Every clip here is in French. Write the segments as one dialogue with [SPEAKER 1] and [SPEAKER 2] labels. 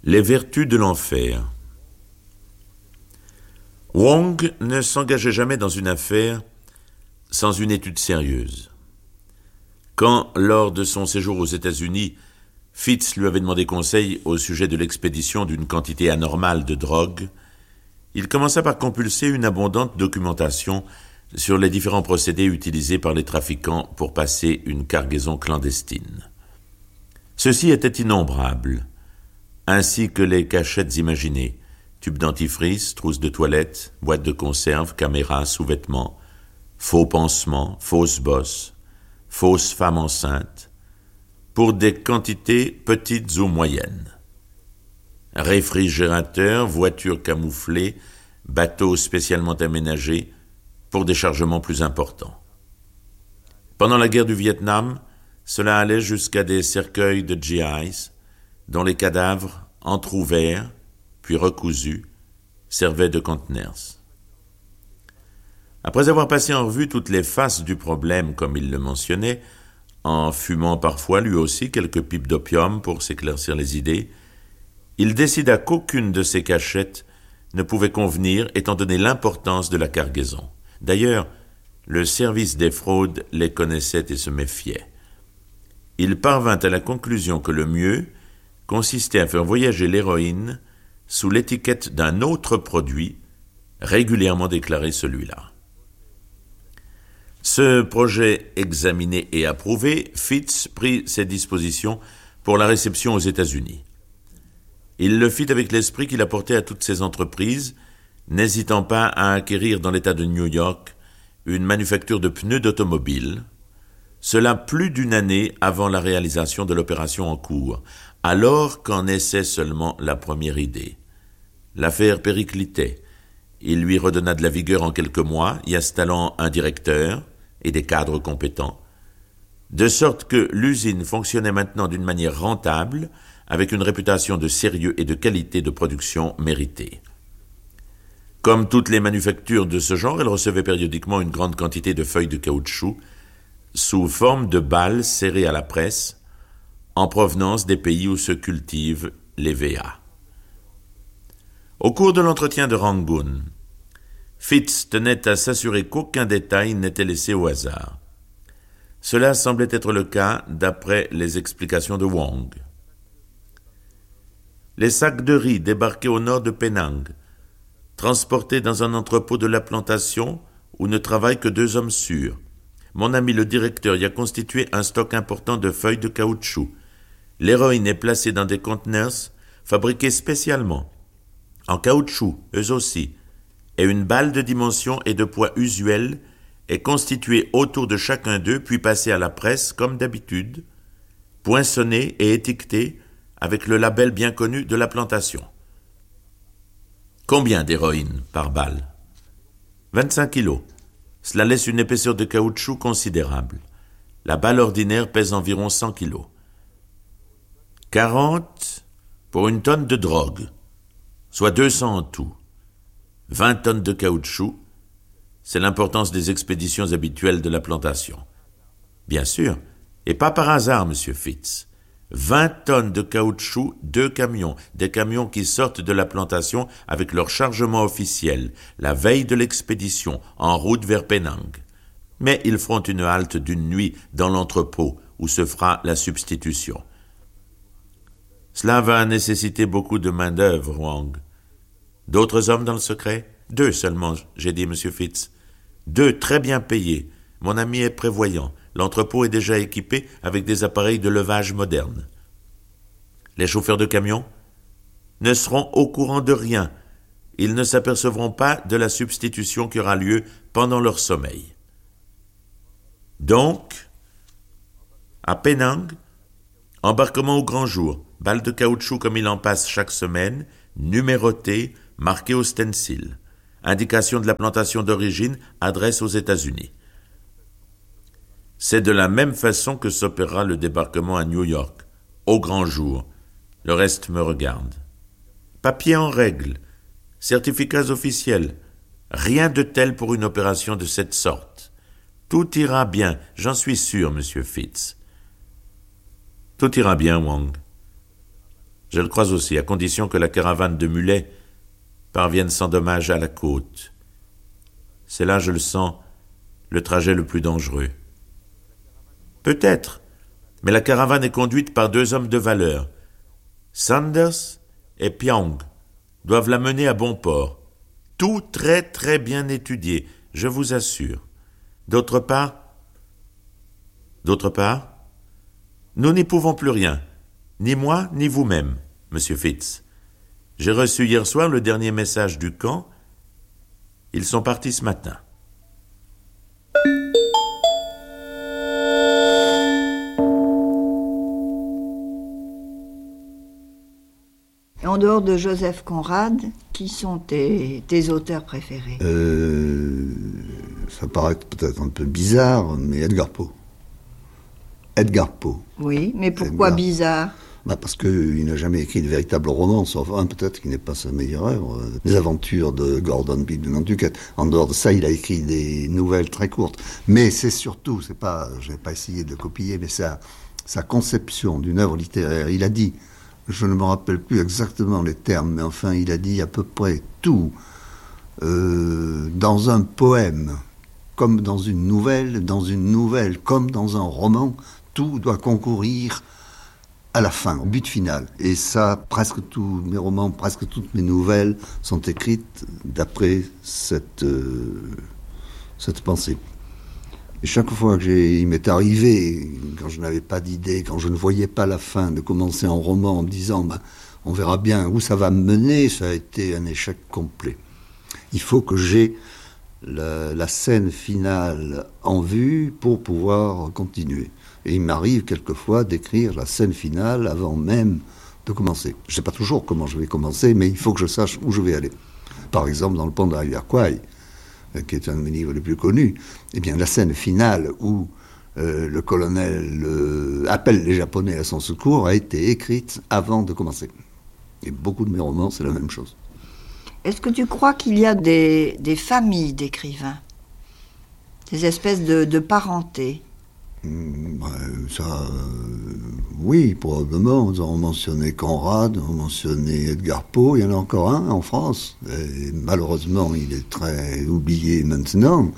[SPEAKER 1] Les vertus de l'enfer. Wong ne s'engageait jamais dans une affaire sans une étude sérieuse. Quand, lors de son séjour aux États-Unis, Fitz lui avait demandé conseil au sujet de l'expédition d'une quantité anormale de drogue, il commença par compulser une abondante documentation sur les différents procédés utilisés par les trafiquants pour passer une cargaison clandestine. Ceux-ci étaient innombrables, ainsi que les cachettes imaginées, tubes dentifrice, trousses de toilette, boîtes de conserve, caméras, sous-vêtements, faux pansements, fausses bosses, fausses femmes enceintes, pour des quantités petites ou moyennes. Réfrigérateurs, voitures camouflées, bateaux spécialement aménagés pour des chargements plus importants. Pendant la guerre du Vietnam, cela allait jusqu'à des cercueils de GIs, dont les cadavres, entr'ouverts, puis recousus, servaient de conteneurs. Après avoir passé en revue toutes les faces du problème, comme il le mentionnait, en fumant parfois lui aussi quelques pipes d'opium pour s'éclaircir les idées, il décida qu'aucune de ces cachettes ne pouvait convenir étant donné l'importance de la cargaison. D'ailleurs, le service des fraudes les connaissait et se méfiait. Il parvint à la conclusion que le mieux consistait à faire voyager l'héroïne sous l'étiquette d'un autre produit, régulièrement déclaré celui-là. Ce projet examiné et approuvé, Fitz prit ses dispositions pour la réception aux États-Unis. Il le fit avec l'esprit qu'il apportait à toutes ses entreprises, n'hésitant pas à acquérir dans l'État de New York une manufacture de pneus d'automobile, cela plus d'une année avant la réalisation de l'opération en cours, alors qu'en naissait seulement la première idée. L'affaire périclitait. Il lui redonna de la vigueur en quelques mois, y installant un directeur et des cadres compétents, de sorte que l'usine fonctionnait maintenant d'une manière rentable, avec une réputation de sérieux et de qualité de production méritée. Comme toutes les manufactures de ce genre, elle recevait périodiquement une grande quantité de feuilles de caoutchouc sous forme de balles serrées à la presse, en provenance des pays où se cultivent les VA. Au cours de l'entretien de Rangoon, Fitz tenait à s'assurer qu'aucun détail n'était laissé au hasard. Cela semblait être le cas d'après les explications de Wong. Les sacs de riz débarqués au nord de Penang, transportés dans un entrepôt de la plantation où ne travaillent que 2 hommes sûrs. Mon ami le directeur y a constitué un stock important de feuilles de caoutchouc. L'héroïne est placée dans des conteneurs fabriqués spécialement, en caoutchouc, eux aussi, et une balle de dimension et de poids usuels est constituée autour de chacun d'eux, puis passée à la presse, comme d'habitude, poinçonnée et étiquetée avec le label bien connu de la plantation. Combien d'héroïne par balle ? 25 kilos. Cela laisse une épaisseur de caoutchouc considérable. La balle ordinaire pèse environ 100 kilos. 40 pour une tonne de drogue, soit 200 en tout. 20 tonnes de caoutchouc, c'est l'importance des expéditions habituelles de la plantation. Bien sûr, et pas par hasard, monsieur Fitz. 20 tonnes de caoutchouc, 2 camions, des camions qui sortent de la plantation avec leur chargement officiel, la veille de l'expédition, en route vers Penang. Mais ils feront une halte d'une nuit dans l'entrepôt où se fera la substitution. Cela va nécessiter beaucoup de main-d'œuvre, Wong. D'autres hommes dans le secret ? 2 seulement, j'ai dit, monsieur Fitz. 2 très bien payés. Mon ami est prévoyant. L'entrepôt est déjà équipé avec des appareils de levage modernes. Les chauffeurs de camions ne seront au courant de rien. Ils ne s'apercevront pas de la substitution qui aura lieu pendant leur sommeil. Donc, à Penang, embarquement au grand jour, balles de caoutchouc comme il en passe chaque semaine, numérotées, marquées au stencil. Indication de la plantation d'origine, adresse aux États-Unis. C'est de la même façon que s'opérera le débarquement à New York, au grand jour. Le reste me regarde. Papier en règle, certificats officiels, rien de tel pour une opération de cette sorte. Tout ira bien, j'en suis sûr, monsieur Fitz. Tout ira bien, Wong. Je le crois aussi, à condition que la caravane de mulets parvienne sans dommage à la côte. C'est là, je le sens, le trajet le plus dangereux. Peut-être, mais la caravane est conduite par 2 hommes de valeur. Sanders et Pyong doivent la mener à bon port. Tout très très bien étudié, je vous assure. D'autre part, nous n'y pouvons plus rien, ni moi, ni vous-même, monsieur Fitz. J'ai reçu hier soir le dernier message du camp. Ils sont partis ce matin.
[SPEAKER 2] Et en dehors de Joseph Conrad, qui sont tes auteurs préférés?
[SPEAKER 3] Ça paraît peut-être un peu bizarre, mais Edgar Poe. Edgar Poe.
[SPEAKER 2] Oui, mais pourquoi bizarre?
[SPEAKER 3] Parce qu'il n'a jamais écrit de véritable roman, sauf un peut-être qui n'est pas sa meilleure œuvre. Les aventures de Gordon Pym de Nantucket. En dehors de ça, il a écrit des nouvelles très courtes. Mais c'est surtout, je n'ai pas essayé de le copier, mais sa conception d'une œuvre littéraire. Il a dit, je ne me rappelle plus exactement les termes, mais enfin, il a dit à peu près tout. Dans un poème, comme dans une nouvelle, comme dans un roman, tout doit concourir à la fin, au but final. Et ça, presque tous mes romans, presque toutes mes nouvelles sont écrites d'après cette pensée. Et chaque fois il m'est arrivé, quand je n'avais pas d'idée, quand je ne voyais pas la fin, de commencer un roman en me disant on verra bien où ça va me mener, ça a été un échec complet. Il faut que j'ai la scène finale en vue pour pouvoir continuer. Et il m'arrive quelquefois d'écrire la scène finale avant même de commencer. Je ne sais pas toujours comment je vais commencer, mais il faut que je sache où je vais aller. Par exemple, dans Le Pont de la rivière Kwai, qui est un de mes livres les plus connus, eh bien, la scène finale où le colonel appelle les Japonais à son secours a été écrite avant de commencer. Et beaucoup de mes romans, c'est la même chose.
[SPEAKER 2] Est-ce que tu crois qu'il y a des familles d'écrivains? Des espèces de parentés?
[SPEAKER 3] Oui, probablement. Nous avons mentionné Conrad, nous avons mentionné Edgar Poe. Il y en a encore un en France. Et malheureusement, il est très oublié maintenant.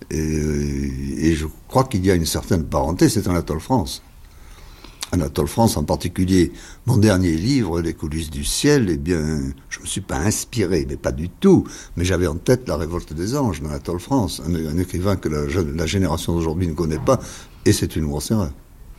[SPEAKER 3] Et je crois qu'il y a une certaine parenté, c'est Anatole France. Anatole France en particulier. Mon dernier livre, Les coulisses du ciel, eh bien, je ne me suis pas inspiré, mais pas du tout. Mais j'avais en tête La révolte des anges d'Anatole France, un écrivain que la génération d'aujourd'hui ne connaît pas, et c'est une grosse erreur.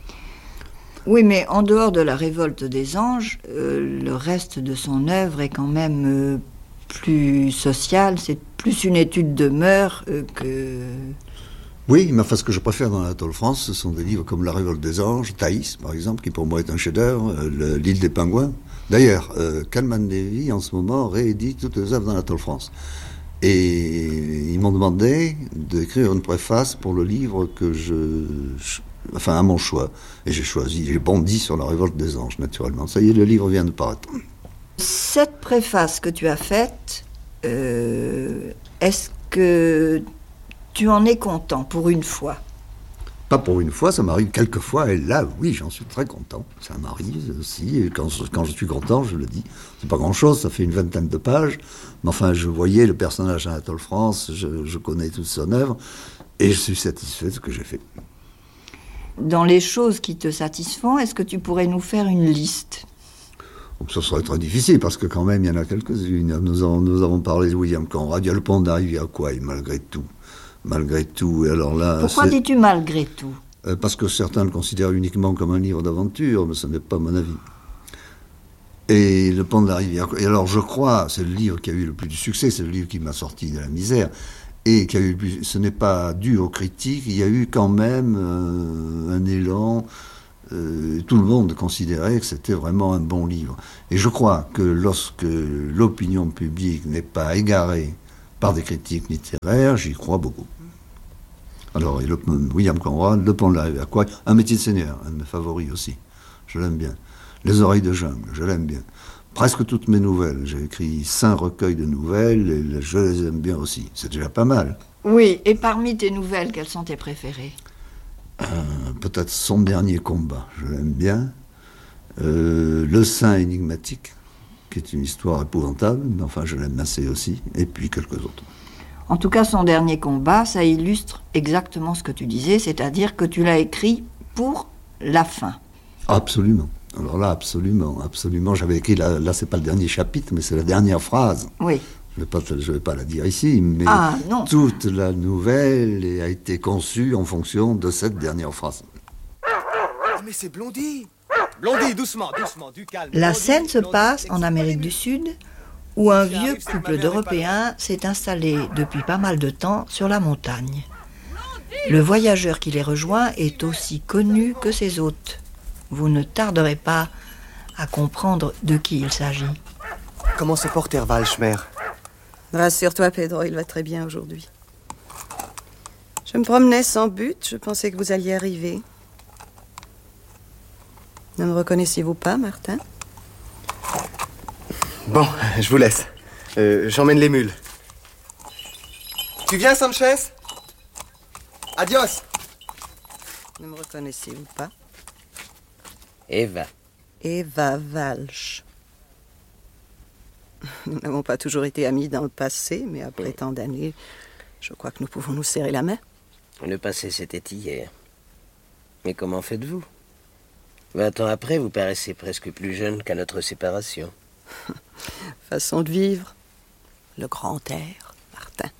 [SPEAKER 2] Oui, mais en dehors de La révolte des anges, le reste de son œuvre est quand même plus social, c'est plus une étude de mœurs que...
[SPEAKER 3] Oui, mais enfin, ce que je préfère dans Anatole France, ce sont des livres comme La révolte des anges, Thaïs, par exemple, qui pour moi est un chef-d'œuvre, L'île des pingouins. D'ailleurs, Kalman Levy, en ce moment, réédite toutes les œuvres d'Anatole France. Et ils m'ont demandé d'écrire une préface pour le livre que à mon choix. Et j'ai bondi sur La révolte des anges, naturellement. Ça y est, le livre vient de paraître.
[SPEAKER 2] Cette préface que tu as faite, est-ce que tu en es content pour une fois?
[SPEAKER 3] Pas pour une fois, ça m'arrive quelques fois, et là, oui, j'en suis très content. Ça m'arrive aussi, et quand je suis content, je le dis. C'est pas grand-chose, ça fait une 20aine de pages, mais enfin, je voyais le personnage d'Anatole France, je connais toute son œuvre, et je suis satisfait de ce que j'ai fait.
[SPEAKER 2] Dans les choses qui te satisfont, est-ce que tu pourrais nous faire une liste?
[SPEAKER 3] Donc, ce serait très difficile, parce que quand même, il y en a quelques-unes. Nous avons parlé de William Conrad, il y a Le Pont de la rivière Kwai, malgré tout. Malgré tout, et alors là...
[SPEAKER 2] Pourquoi dis-tu malgré tout?
[SPEAKER 3] Parce que certains le considèrent uniquement comme un livre d'aventure, mais ce n'est pas mon avis. Et Le Pont de la rivière... Et alors je crois, c'est le livre qui a eu le plus de succès, c'est le livre qui m'a sorti de la misère, et qui a eu ce n'est pas dû aux critiques, il y a eu quand même un élan... tout le monde considérait que c'était vraiment un bon livre. Et je crois que lorsque l'opinion publique n'est pas égarée par des critiques littéraires, j'y crois beaucoup. Alors, William Conrad, Le Pont de la rivière Kwai, Un métier de seigneur, un de mes favoris aussi, je l'aime bien. Les oreilles de jungle, je l'aime bien. Presque toutes mes nouvelles, j'ai écrit 5 recueils de nouvelles, et je les aime bien aussi, c'est déjà pas mal.
[SPEAKER 2] Oui, et parmi tes nouvelles, quelles sont tes préférées?
[SPEAKER 3] Peut-être Son dernier combat, je l'aime bien. Le Saint énigmatique, qui est une histoire épouvantable, mais enfin je l'aime assez aussi, et puis quelques autres.
[SPEAKER 2] En tout cas, son dernier combat, ça illustre exactement ce que tu disais, c'est-à-dire que tu l'as écrit pour la fin.
[SPEAKER 3] Absolument. Alors là, absolument. J'avais écrit, là c'est pas le dernier chapitre, mais c'est la dernière phrase.
[SPEAKER 2] Oui.
[SPEAKER 3] Je vais pas la dire ici, mais
[SPEAKER 2] non.
[SPEAKER 3] Toute la nouvelle a été conçue en fonction de cette dernière phrase.
[SPEAKER 4] Oh, mais c'est Blondie! Blondie, doucement, du calme.
[SPEAKER 2] La
[SPEAKER 4] Blondie,
[SPEAKER 2] scène se
[SPEAKER 4] Blondie,
[SPEAKER 2] passe en Amérique du Sud, où un vieux
[SPEAKER 4] arrive, c'est
[SPEAKER 2] couple
[SPEAKER 4] ma mère
[SPEAKER 2] d'Européens s'est installé depuis pas mal de temps sur la montagne. Le voyageur qui les rejoint est aussi connu que ses hôtes. Vous ne tarderez pas à comprendre de qui il s'agit.
[SPEAKER 4] Comment se porte Walschmer?
[SPEAKER 5] Rassure-toi, Pedro, il va très bien aujourd'hui. Je me promenais sans but, je pensais que vous alliez arriver. Ne me reconnaissez-vous pas, Martin?
[SPEAKER 4] Bon, je vous laisse. J'emmène les mules. Tu viens, Sanchez? Adios!
[SPEAKER 5] Ne me reconnaissez-vous pas?
[SPEAKER 6] Eva.
[SPEAKER 5] Eva Walsch. Nous n'avons pas toujours été amis dans le passé, mais après tant d'années, je crois que nous pouvons nous serrer la main.
[SPEAKER 6] Le passé, c'était hier. Mais comment faites-vous? 20 ans après, vous paraissez presque plus jeune qu'à notre séparation.
[SPEAKER 5] Façon de vivre. Le grand air, Martin.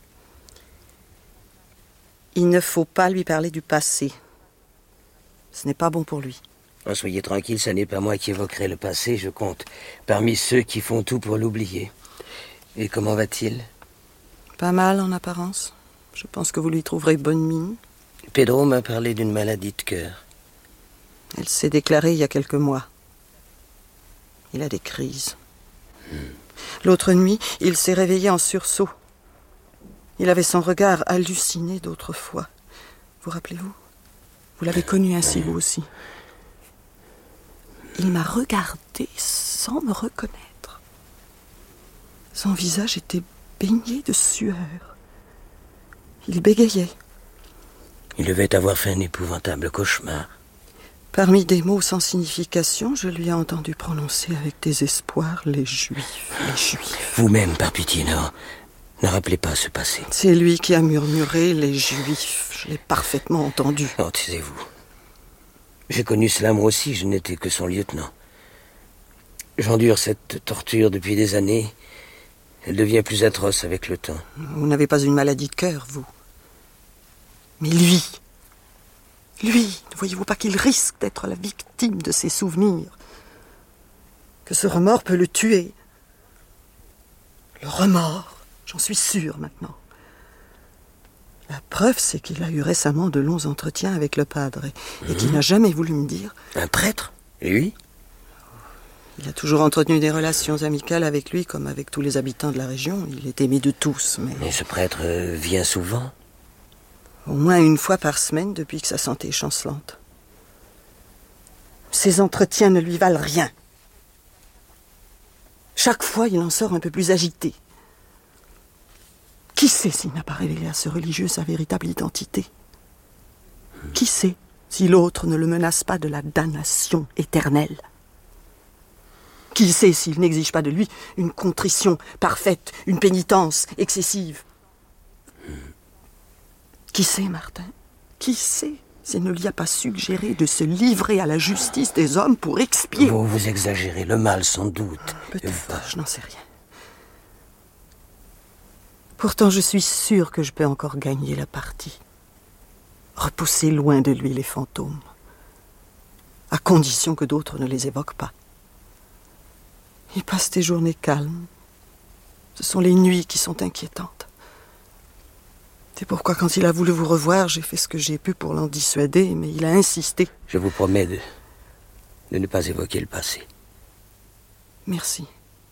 [SPEAKER 5] Il ne faut pas lui parler du passé. Ce n'est pas bon pour lui.
[SPEAKER 6] Oh, soyez tranquille, ce n'est pas moi qui évoquerai le passé, je compte parmi ceux qui font tout pour l'oublier. Et comment va-t-il?
[SPEAKER 5] Pas mal en apparence. Je pense que vous lui trouverez bonne mine.
[SPEAKER 6] Pedro m'a parlé d'une maladie de cœur.
[SPEAKER 5] Elle s'est déclarée il y a quelques mois. Il a des crises. L'autre nuit, il s'est réveillé en sursaut. Il avait son regard halluciné d'autrefois. Vous rappelez-vous? Vous l'avez connu ainsi, vous aussi. Il m'a regardé sans me reconnaître. Son visage était baigné de sueur. Il bégayait.
[SPEAKER 6] Il devait avoir fait un épouvantable cauchemar.
[SPEAKER 5] Parmi des mots sans signification, je lui ai entendu prononcer avec désespoir les Juifs, les Juifs.
[SPEAKER 6] Vous-même, par pitié, ne rappelez pas ce passé.
[SPEAKER 5] C'est lui qui a murmuré les Juifs. Je l'ai parfaitement entendu.
[SPEAKER 6] Oh, taisez-vous. J'ai connu cela moi aussi, je n'étais que son lieutenant. J'endure cette torture depuis des années. Elle devient plus atroce avec le temps.
[SPEAKER 5] Vous n'avez pas une maladie de cœur, vous. Mais lui, ne voyez-vous pas qu'il risque d'être la victime de ses souvenirs? Que ce remords peut le tuer? Le remords, j'en suis sûre maintenant. La preuve, c'est qu'il a eu récemment de longs entretiens avec le padre et qu'il n'a jamais voulu me dire...
[SPEAKER 6] Un prêtre? Lui?
[SPEAKER 5] Il a toujours entretenu des relations amicales avec lui, comme avec tous les habitants de la région. Il est aimé de tous, mais...
[SPEAKER 6] Mais ce prêtre vient souvent?
[SPEAKER 5] Au moins une fois par semaine depuis que sa santé est chancelante. Ces entretiens ne lui valent rien. Chaque fois, il en sort un peu plus agité. Qui sait s'il n'a pas révélé à ce religieux sa véritable identité? Qui sait si l'autre ne le menace pas de la damnation éternelle? Qui sait s'il n'exige pas de lui une contrition parfaite, une pénitence excessive? Qui sait, Martin? Qui sait s'il ne lui a pas suggéré de se livrer à la justice des hommes pour expier?
[SPEAKER 6] Vous exagérez, le mal sans doute.
[SPEAKER 5] Peut-être, je n'en sais rien. Pourtant, je suis sûre que je peux encore gagner la partie. Repousser loin de lui les fantômes. À condition que d'autres ne les évoquent pas. Il passe des journées calmes. Ce sont les nuits qui sont inquiétantes. C'est pourquoi, quand il a voulu vous revoir, j'ai fait ce que j'ai pu pour l'en dissuader, mais il a insisté.
[SPEAKER 6] Je vous promets de ne pas évoquer le passé.
[SPEAKER 5] Merci.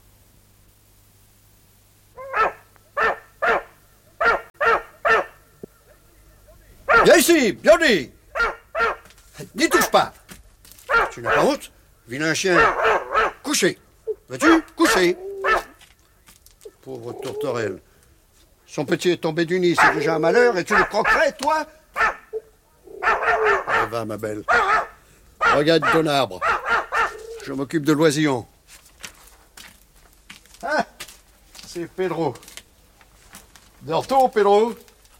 [SPEAKER 7] Viens ici, Birdie! N'y touche pas! Tu n'as pas honte? Vilain chien! Couché! Veux-tu? Couché! Pauvre tourterelle. Son petit est tombé du nid, c'est déjà un malheur, et tu le croquerais, toi? Va, ma belle. Regarde ton arbre. Je m'occupe de l'oisillon. Ah, c'est Pedro. De retour, Pedro.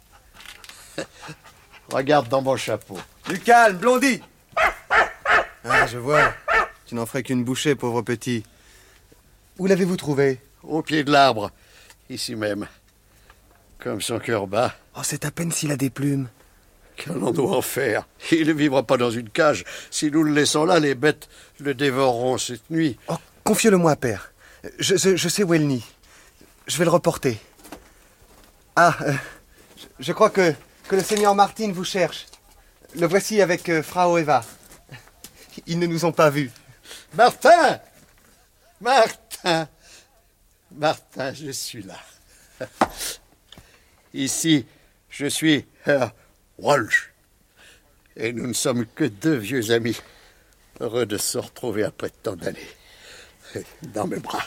[SPEAKER 7] Regarde dans mon chapeau.
[SPEAKER 4] Du calme, Blondie. Ah, je vois. Tu n'en ferais qu'une bouchée, pauvre petit. Où l'avez-vous trouvé?
[SPEAKER 7] Au pied de l'arbre, ici même. Comme son cœur bat.
[SPEAKER 4] Oh, c'est à peine s'il a des plumes.
[SPEAKER 7] Qu'en doit en faire? Il ne vivra pas dans une cage. Si nous le laissons là, les bêtes le dévoreront cette nuit.
[SPEAKER 4] Oh, confiez-le-moi, père. Je sais où est le nid. Je vais le reporter. Ah, je crois que le seigneur Martin vous cherche. Le voici avec Frau Eva. Ils ne nous ont pas vus.
[SPEAKER 7] Martin! Martin! Martin, je suis là. Ici, je suis Herr Walsh. Et nous ne sommes que deux vieux amis. Heureux de se retrouver après tant d'années. Dans mes bras.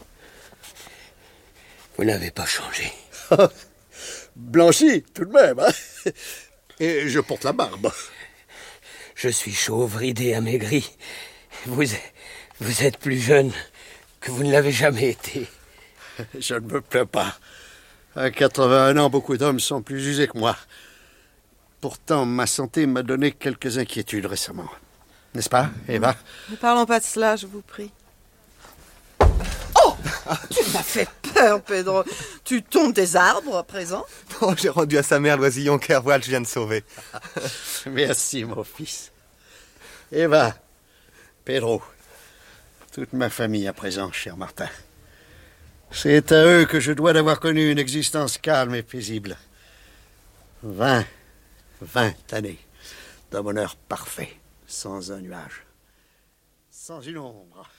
[SPEAKER 6] Vous n'avez pas changé.
[SPEAKER 7] Blanchi, tout de même. Hein? Et je porte la barbe.
[SPEAKER 6] Je suis chauve, ridé, amaigri. Vous êtes plus jeune que vous ne l'avez jamais été.
[SPEAKER 7] Je ne me plains pas. À 81 ans, beaucoup d'hommes sont plus usés que moi. Pourtant, ma santé m'a donné quelques inquiétudes récemment. N'est-ce pas, Eva?
[SPEAKER 5] Ne parlons pas de cela, je vous prie. Oh! Tu m'as fait peur, Pedro. Tu tombes des arbres à présent?
[SPEAKER 4] Oh, j'ai rendu à sa mère l'oisillon qu'Herwalch vient de sauver.
[SPEAKER 7] Merci, mon fils. Eva, Pedro, toute ma famille à présent, cher Martin. C'est à eux que je dois d'avoir connu une existence calme et paisible. 20 années d'un bonheur parfait, sans un nuage, sans une ombre.